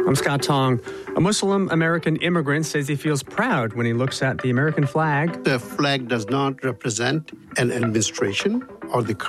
I'm Scott Tong. A Muslim American immigrant says he feels proud when he looks at the American flag. The flag does not represent an administration or the